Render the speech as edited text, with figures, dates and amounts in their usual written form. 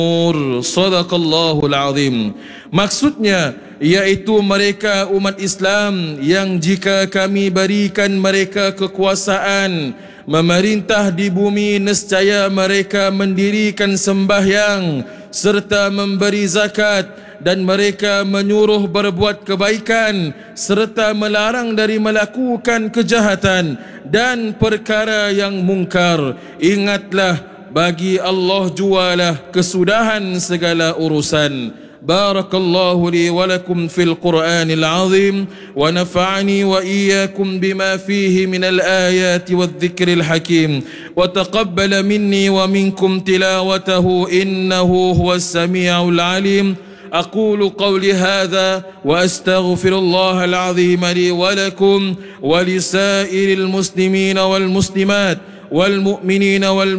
Sadaqallahul azim. Maksudnya iaitu mereka umat Islam yang jika kami berikan mereka kekuasaan memerintah di bumi, nescaya mereka mendirikan sembahyang serta memberi zakat, dan mereka menyuruh berbuat kebaikan serta melarang dari melakukan kejahatan dan perkara yang mungkar. Ingatlah, bagi Allah jualah kesudahan segala urusan. Barakallahu li wa lakum fil Qur'anil azim wa nafa'ani wa iyyakum bima fihi minal ayati wadh-dhikril hakim wa taqabbala minni wa minkum tilawatahu innahu huwas sami'ul alim. أقول قولي هذا وأستغفر الله العظيم لي ولكم ولسائر المسلمين والمسلمات والمؤمنين والمؤمنات